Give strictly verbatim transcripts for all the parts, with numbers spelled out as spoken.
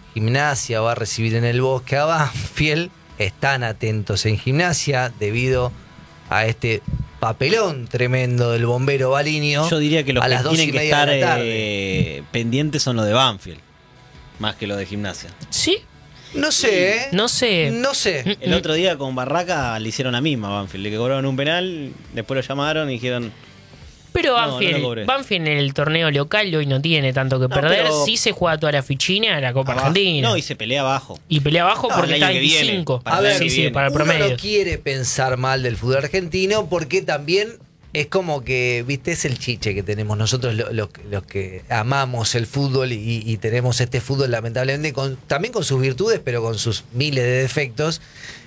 Gimnasia va a recibir en el Bosque a Banfield. Están atentos en Gimnasia debido a este papelón tremendo del bombero Baliño. Yo diría que los a que las dos tienen y que media estar de la tarde. eh, pendientes son los de Banfield, más que los de Gimnasia. ¿Sí? No sé, ¿eh? No sé. No sé. El otro día con Barraca le hicieron la misma a Banfield, le cobraron un penal, después lo llamaron y dijeron... Pero No, no Banfield, lo cobré. Banfield en el torneo local hoy no tiene tanto que No, perder. pero- Sí se juega toda la fichina de la Copa abajo. Argentina. No, y se pelea abajo. Y pelea abajo No, porque el está año que viene, veinticinco. para el año sí, que sí, viene. para el Uno promedio. no quiere pensar mal del fútbol argentino porque también es como que, viste, es el chiche que tenemos nosotros lo- los, los que amamos el fútbol y, y tenemos este fútbol lamentablemente con, también con sus virtudes pero con sus miles de defectos.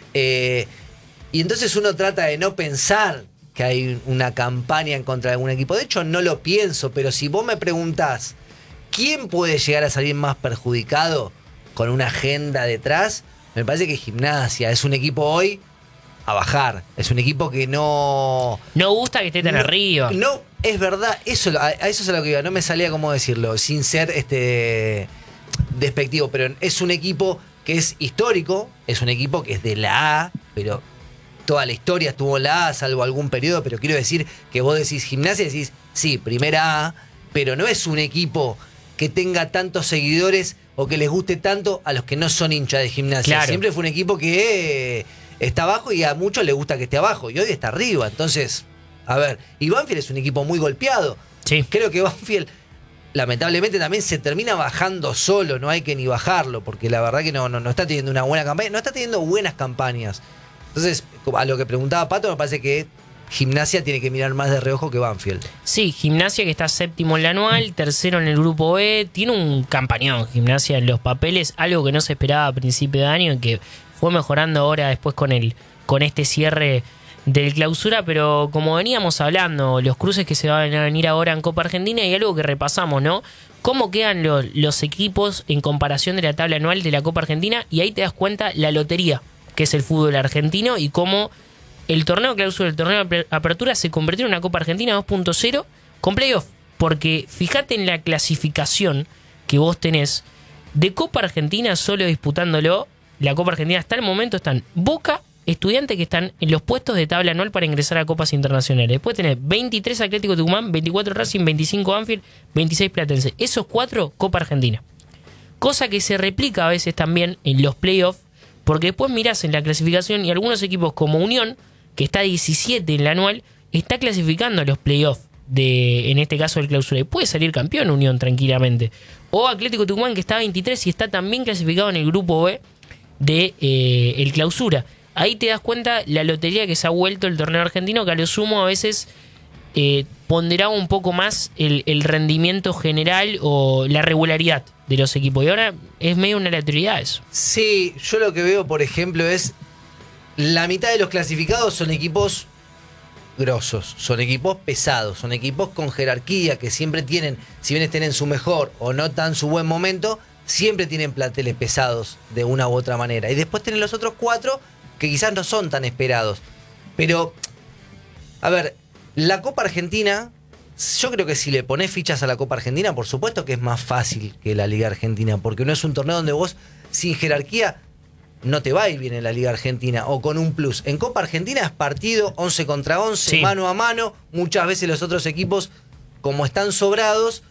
Eh, y entonces uno trata de no pensar que hay una campaña en contra de algún equipo. De hecho no lo pienso, pero si vos me preguntás ¿quién puede llegar a salir más perjudicado con una agenda detrás? Me parece que Gimnasia es un equipo hoy a bajar. Es un equipo que no... No gusta que esté tan no, arriba. No, es verdad. Eso, a, a eso es a lo que iba. No me salía cómo decirlo, sin ser este despectivo. Pero es un equipo que es histórico. Es un equipo que es de la A, pero toda la historia estuvo en la A, salvo algún periodo. Pero quiero decir que vos decís Gimnasia y decís, sí, primera A, pero no es un equipo que tenga tantos seguidores o que les guste tanto a los que no son hinchas de Gimnasia. Claro. Siempre fue un equipo que eh, está abajo y a muchos les gusta que esté abajo. Y hoy está arriba. Entonces, a ver, y Banfield es un equipo muy golpeado. Sí. Creo que Banfield, lamentablemente, también se termina bajando solo. No hay que ni bajarlo, porque la verdad que no, no, no está teniendo una buena campaña. No está teniendo buenas campañas. Entonces, a lo que preguntaba Pato, me parece que Gimnasia tiene que mirar más de reojo que Banfield. Sí, Gimnasia que está séptimo en la anual, tercero en el grupo B, tiene un campañón Gimnasia en los papeles, algo que no se esperaba a principio de año y que fue mejorando ahora después con el con este cierre del clausura, pero como veníamos hablando, los cruces que se van a venir ahora en Copa Argentina y algo que repasamos, ¿no? ¿Cómo quedan los, los equipos en comparación de la tabla anual de la Copa Argentina? Y ahí te das cuenta la lotería que es el fútbol argentino y cómo el torneo clausura, el torneo de apertura se convirtió en una Copa Argentina dos punto cero con playoff. Porque fíjate en la clasificación que vos tenés de Copa Argentina solo disputándolo. La Copa Argentina hasta el momento están Boca, Estudiantes que están en los puestos de tabla anual para ingresar a Copas Internacionales. Después tenés veintitrés Atlético Tucumán, veinticuatro Racing, veinticinco Banfield, veintiséis Platense. Esos cuatro Copa Argentina. Cosa que se replica a veces también en los playoffs. Porque después mirás en la clasificación y algunos equipos como Unión, que está diecisiete en la anual, está clasificando a los playoffs de, en este caso, el clausura. Y puede salir campeón Unión tranquilamente. O Atlético Tucumán, que está veintitrés y está también clasificado en el grupo B de eh, el clausura. Ahí te das cuenta la lotería que se ha vuelto el torneo argentino, que a lo sumo a veces eh, ponderaba un poco más el, el rendimiento general o la regularidad de los equipos. Y ahora es medio una aleatoriedad eso. Sí, yo lo que veo, por ejemplo, es la mitad de los clasificados son equipos grosos, son equipos pesados, son equipos con jerarquía que siempre tienen, si bien estén en su mejor o no tan su buen momento, siempre tienen planteles pesados de una u otra manera. Y después tienen los otros cuatro que quizás no son tan esperados. Pero, a ver, la Copa Argentina, yo creo que si le ponés fichas a la Copa Argentina, por supuesto que es más fácil que la Liga Argentina, porque no es un torneo donde vos, sin jerarquía, no te va a ir bien en la Liga Argentina, o con un plus. En Copa Argentina es partido once contra once, Sí. mano a mano. Muchas veces los otros equipos, como están sobrados,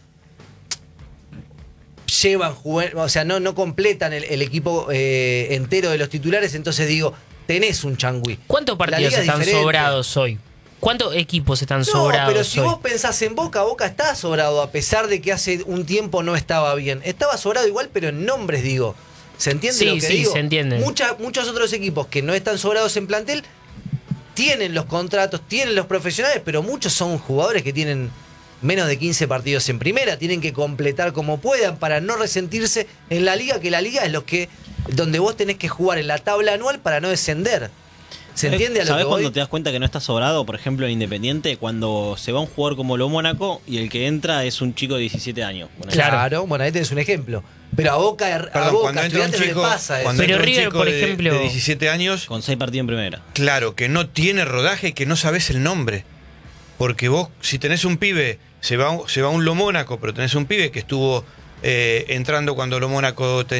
llevan, jugar, o sea, no, no completan el, el equipo eh, entero de los titulares, entonces digo, tenés un changüí. ¿Cuántos La partidos liga es están diferente. sobrados hoy? ¿Cuántos equipos están No, sobrados pero si hoy? vos pensás en Boca, Boca está sobrado, a pesar de que hace un tiempo no estaba bien. Estaba sobrado igual, pero en nombres, digo. ¿Se entiende Sí, lo que sí, digo? se entiende. Mucha- muchos otros equipos que no están sobrados en plantel tienen los contratos, tienen los profesionales, pero muchos son jugadores que tienen menos de quince partidos en primera, tienen que completar como puedan para no resentirse en la liga, que la liga es lo que donde vos tenés que jugar en la tabla anual para no descender. ¿Se entiende a lo ¿Sabés que cuando voy? te das cuenta que no está sobrado? Por ejemplo, en Independiente, cuando se va un jugador como lo Mónaco y el que entra es un chico de diecisiete años. Ponele. Claro. Claro, bueno, ahí tenés un ejemplo. Pero a Boca, a Perdón, Boca, cuando entra un Estudiantes no le chico, pasa eso. cuando Pero entra un River, chico por de- ejemplo- de diecisiete años, Con seis partidos en primera. claro, que no tiene rodaje, que no sabes el nombre. Porque vos, si tenés un pibe, se va, se va un Lo Mónaco, pero tenés un pibe que estuvo eh, entrando cuando Lo Mónaco tenía